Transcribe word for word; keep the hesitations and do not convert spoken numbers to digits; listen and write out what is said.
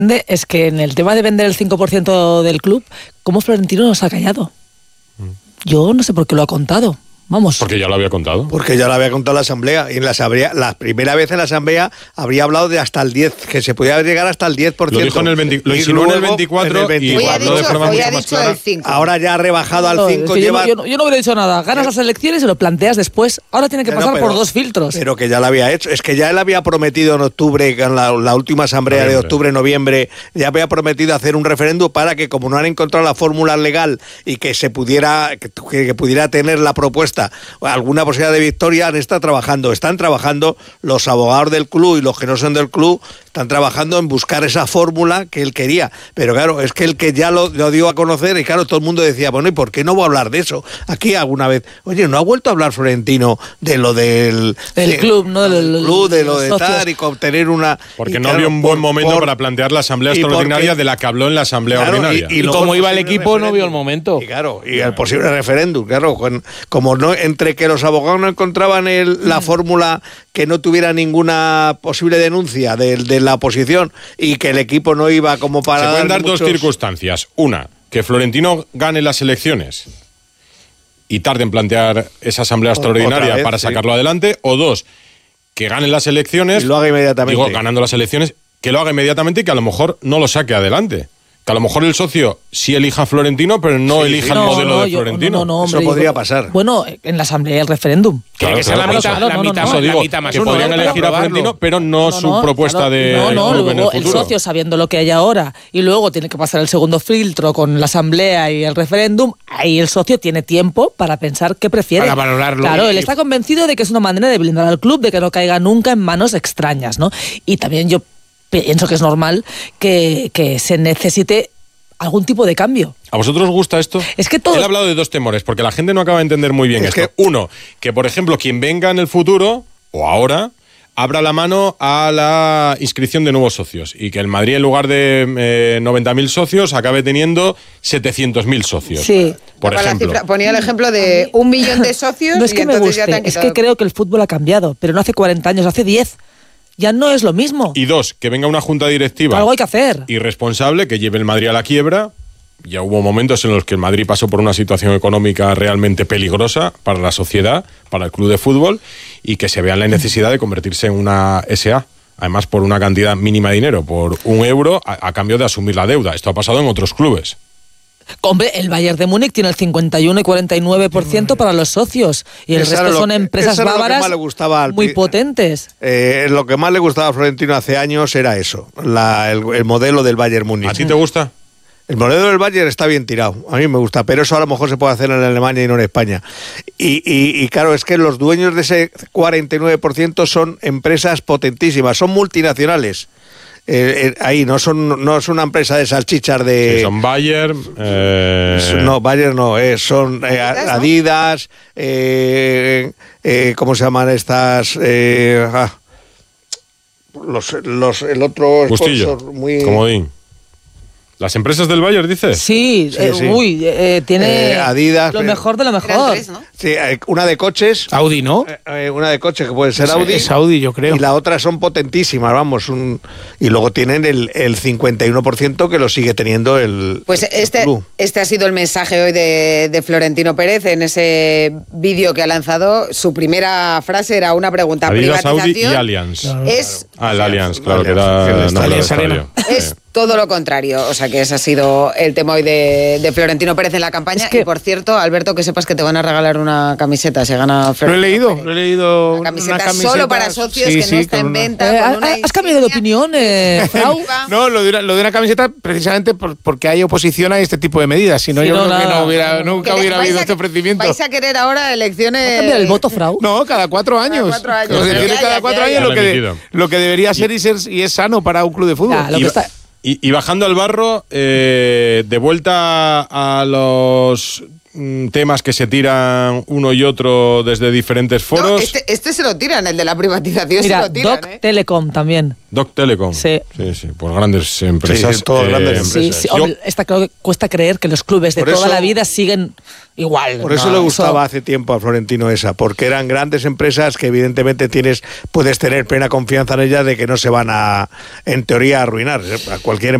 es que en el tema de vender el cinco por ciento del club, ¿cómo Florentino nos ha callado? Yo no sé por qué lo ha contado. Vamos. Porque ya lo había contado. Porque ya lo había contado la asamblea. Y en la asamblea, la primera vez en la asamblea habría hablado de hasta el diez, que se podía llegar hasta el diez por ciento. Lo dijo en el veinte, lo insinuó en el veinticuatro, en el veinticuatro y habló de forma mucho más clara. Ahora ya ha rebajado al cinco. Es que lleva... yo, no, yo, no, yo no hubiera dicho nada. Ganas las elecciones y lo planteas después. Ahora tiene que pasar no, pero, por dos filtros. Pero que ya lo había hecho. Es que ya él había prometido en octubre, en la, la última asamblea noviembre. de octubre, noviembre, ya había prometido hacer un referéndum para que, como no han encontrado la fórmula legal y que se pudiera, que, que pudiera tener la propuesta alguna posibilidad de victoria, han estado trabajando, están trabajando los abogados del club y los que no son del club, están trabajando en buscar esa fórmula que él quería, pero claro, es que el que ya lo, lo dio a conocer, y claro, todo el mundo decía, bueno, ¿y por qué no voy a hablar de eso? Aquí alguna vez, oye, ¿no ha vuelto a hablar Florentino de lo del... del de, club, ¿no? Del, del club, de lo de tal, y obtener una... Porque y, no claro, había un buen por, momento por, para plantear la asamblea extraordinaria de la que habló en la asamblea claro, ordinaria. Y, y, y como iba el equipo, no vio el momento. Y claro, y el posible referéndum, claro, con, como no, entre que los abogados no encontraban el, la fórmula que no tuviera ninguna posible denuncia de, de la oposición y que el equipo no iba como para... Se pueden dar muchos... dos circunstancias. Una, que Florentino gane las elecciones y tarde en plantear esa asamblea extraordinaria vez, para sí. sacarlo adelante. O dos, que gane las elecciones... Y lo haga inmediatamente. Digo, ganando las elecciones, que lo haga inmediatamente y que a lo mejor no lo saque adelante. Que a lo mejor el socio sí elija a Florentino, pero no sí, elija no, el modelo no, de Florentino. No, no, no, hombre, eso podría digo, pasar. Bueno, en la asamblea el referéndum. Claro, que sea claro, la mitad, claro, la no, mitad, no, no, digo, la mitad más que uno, podrían no, elegir a Florentino, pero no, no su no, propuesta claro, de no, no, club luego en el, el socio, sabiendo lo que hay ahora, y luego tiene que pasar el segundo filtro con la asamblea y el referéndum, ahí el socio tiene tiempo para pensar qué prefiere. Para valorarlo. Claro, y... él está convencido de que es una manera de blindar al club, de que no caiga nunca en manos extrañas, ¿no? Y también yo pienso que es normal que, que se necesite algún tipo de cambio. ¿A vosotros os gusta esto? Es que todo... Él ha hablado de dos temores, porque la gente no acaba de entender muy bien es esto. Que... Uno, que por ejemplo, quien venga en el futuro, o ahora, abra la mano a la inscripción de nuevos socios, y que el Madrid, en lugar de eh, noventa mil socios, acabe teniendo setecientos mil socios. Sí. Por Para ejemplo. La cifra, ponía el ejemplo de un millón de socios. No es que y me entonces guste, ya te es que creo que el fútbol ha cambiado, pero no hace cuarenta años, hace diez. Ya no es lo mismo. Y dos, que venga una junta directiva. Algo hay que hacer. Irresponsable, que lleve el Madrid a la quiebra. Ya hubo momentos en los que el Madrid pasó por una situación económica realmente peligrosa para la sociedad, para el club de fútbol, y que se vea la necesidad de convertirse en una S A. Además, por una cantidad mínima de dinero, por un euro, a, a cambio de asumir la deuda. Esto ha pasado en otros clubes. Hombre, el Bayern de Múnich tiene el cincuenta y uno y cuarenta y nueve por ciento para los socios y el eso resto lo, son empresas bávaras al, muy potentes. Eh, lo que más le gustaba a Florentino hace años era eso, la, el, el modelo del Bayern Múnich. ¿A ti te gusta? El modelo del Bayern está bien tirado, a mí me gusta, pero eso a lo mejor se puede hacer en Alemania y no en España. Y, y, y claro, es que los dueños de ese cuarenta y nueve por ciento son empresas potentísimas, son multinacionales. Eh, eh, ahí no son no es una empresa de salchichas de... Sí, son Bayer... Eh... No, Bayer no, eh, son eh, Adidas, eh, eh, ¿cómo se llaman estas...? Eh, ah, los, los, el otro Bustillo, sponsor muy... Comodín. ¿Las empresas del Bayern, dices? Sí, sí, eh, sí. uy, eh, tiene eh, Adidas, lo mejor de lo mejor. Tres, ¿no? Sí, una de coches. Audi, ¿no? Eh, una de coches que puede ser es, Audi. Es Audi, yo creo. Y la otra son potentísimas, vamos. Un, y luego tienen el, el cincuenta y uno por ciento que lo sigue teniendo el, pues este, el club. Este ha sido el mensaje hoy de, de Florentino Pérez en ese vídeo que ha lanzado. Su primera frase era una pregunta. Adidas, privatización Audi y Allianz. Claro, es, claro. Ah, el Allianz, claro, Allianz, que era el nombre del estadio. Es todo lo contrario, o sea que ese ha sido el tema hoy de, de Florentino Pérez en la campaña. Es que, y por cierto, Alberto, que sepas que te van a regalar una camiseta si gana Florentino. Lo he leído, Pérez. lo he leído. Una camiseta, una camiseta solo para socios sí, que sí, no está en una... venta. Eh, con una ¿Has cambiado de opinión, eh, Frau? No, lo de, una, lo de una camiseta precisamente por, porque hay oposición a este tipo de medidas. Si no, sí, yo no, creo nada. que no hubiera, nunca hubiera habido a, este ofrecimiento. ¿Vais a querer ahora elecciones? ¿Va a cambiar el voto, Frau? No, cada cuatro años. Cada cuatro años. O sea, Ya, tiene ya, cada ya, cuatro ya, años ya. lo, que de, lo que debería ser y, ser y es sano para un club de fútbol. Ya, lo que está... Y, y bajando al barro, eh, de vuelta a los mm, temas que se tiran uno y otro desde diferentes foros. No, este, este se lo tiran, el de la privatización. Mira, se lo tiran, Doc ¿eh? Telecom también. Doc Telecom. Sí. Sí, sí, pues grandes empresas. Sí, todas grandes Sí, empresas. sí, Yo- hombre, esta creo que cuesta creer que los clubes de Por toda eso- la vida siguen igual. Por eso No, le gustaba hace tiempo a Florentino esa, porque eran grandes empresas que evidentemente tienes, puedes tener plena confianza en ellas de que no se van a, en teoría, a arruinar. A cualquier